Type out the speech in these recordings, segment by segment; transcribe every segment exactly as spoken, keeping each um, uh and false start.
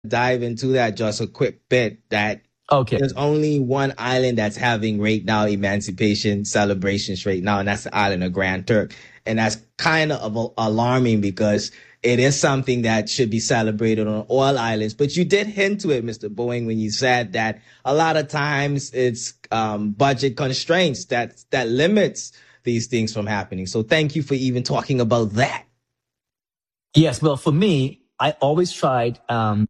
dive into that just a quick bit that Okay. there's only one island that's having right now emancipation celebrations right now, and that's the island of Grand Turk. And that's kind of alarming because it is something that should be celebrated on all islands. But you did hint to it, Mister Boeing, when you said that a lot of times it's um, budget constraints that that limits these things from happening. So thank you for even talking about that. Yes, well, for me, I always tried um,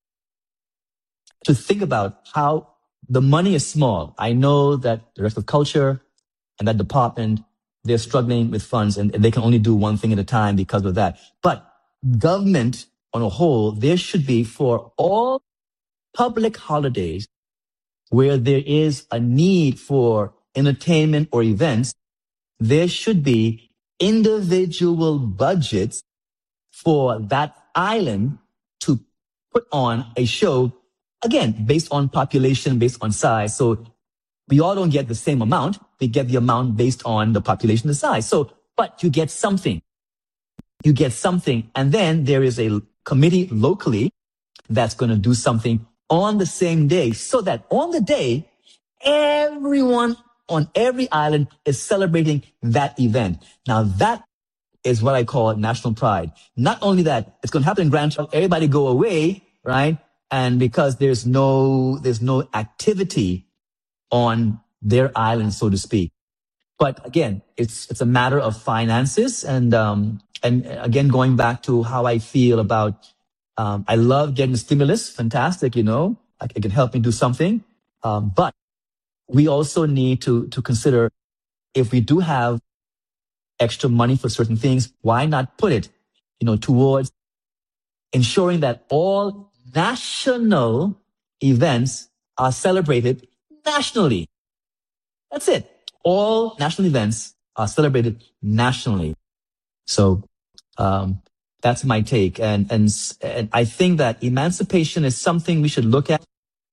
to think about how the money is small. I know that the rest of culture and that department, they're struggling with funds and they can only do one thing at a time because of that. But government on a whole, there should be for all public holidays where there is a need for entertainment or events, there should be individual budgets for that island to put on a show, again, based on population, based on size. So we all don't get the same amount. We get the amount based on the population, the size. So, but you get something. You get something. And then there is a committee locally that's going to do something on the same day so that on the day, everyone on every island is celebrating that event. Now that is what I call national pride. Not only that, it's going to happen in Grand Trunk, everybody go away, right? And because there's no, there's no activity on their island, so to speak. But again, it's, it's a matter of finances. And, um, and again, going back to how I feel about, um, I love getting stimulus. Fantastic. You know, it can help me do something. Um, but we also need to, to consider if we do have extra money for certain things, why not put it, you know, towards ensuring that all national events are celebrated nationally. That's it. All national events are celebrated nationally. So, um, that's my take. And, and, and I think that emancipation is something we should look at.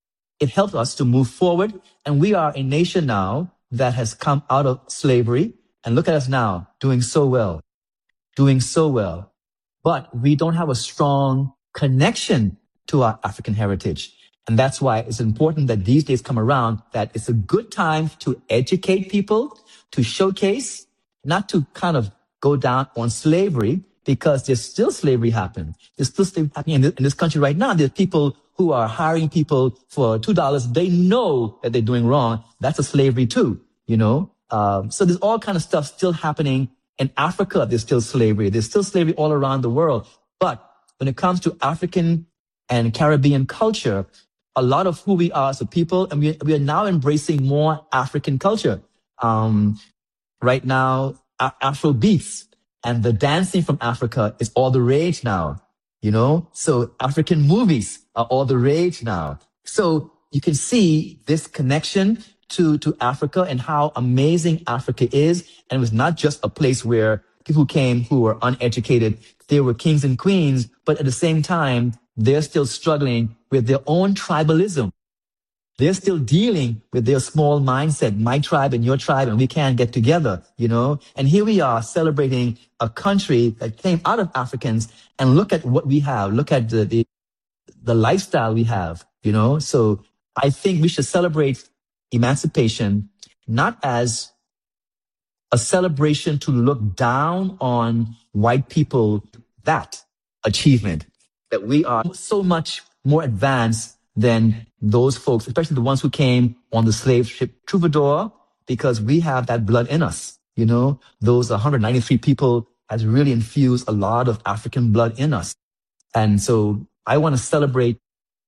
It helps us to move forward. And we are a nation now that has come out of slavery. And look at us now, doing so well, doing so well. But we don't have a strong connection to our African heritage. And that's why it's important that these days come around, that it's a good time to educate people, to showcase, not to kind of go down on slavery, because there's still slavery happening. There's still slavery happening in, in this country right now. There's people who are hiring people for two dollars. They know that they're doing wrong. That's a slavery too, you know? Um, so there's all kind of stuff still happening in Africa. There's still slavery. There's still slavery all around the world. But when it comes to African and Caribbean culture, a lot of who we are as a people, and we, we are now embracing more African culture. Um, right now, a- Afro beats and the dancing from Africa is all the rage now, you know? So African movies are all the rage now. So you can see this connection to, to Africa and how amazing Africa is. And it was not just a place where people came who were uneducated. They were kings and queens, but at the same time, they're still struggling with their own tribalism. They're still dealing with their small mindset, my tribe and your tribe, and we can't get together, you know? And here we are celebrating a country that came out of Africans, and look at what we have. Look at the, the, the lifestyle we have, you know? So I think we should celebrate emancipation, not as a celebration to look down on white people, that achievement, that we are so much more advanced than those folks, especially the ones who came on the slave ship Troubadour, because we have that blood in us. You know, those one hundred ninety-three people has really infused a lot of African blood in us. And so I want to celebrate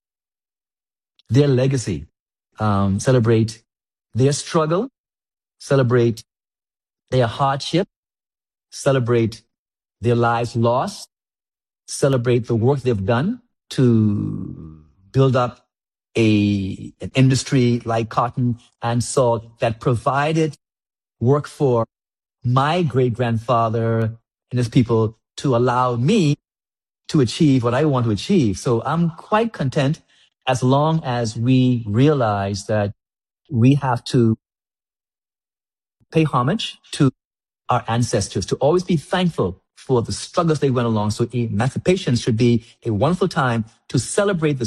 their legacy, um, celebrate their struggle, celebrate their hardship, celebrate their lives lost, celebrate the work they've done to build up a, an industry like cotton and salt that provided work for my great grandfather and his people to allow me to achieve what I want to achieve. So I'm quite content as long as we realize that we have to pay homage to our ancestors, to always be thankful for the struggles they went along. So emancipation should be a wonderful time to celebrate the